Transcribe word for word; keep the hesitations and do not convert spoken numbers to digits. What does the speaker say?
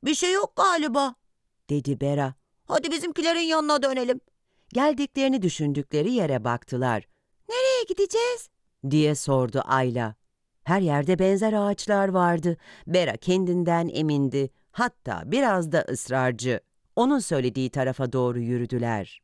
Bir şey yok galiba, dedi Bera. hadi bizimkilerin yanına dönelim. Geldiklerini düşündükleri yere baktılar. Nereye gideceğiz? Diye sordu Ayla. Her yerde benzer ağaçlar vardı. Bera kendinden emindi. Hatta biraz da ısrarcı. Onun söylediği tarafa doğru yürüdüler.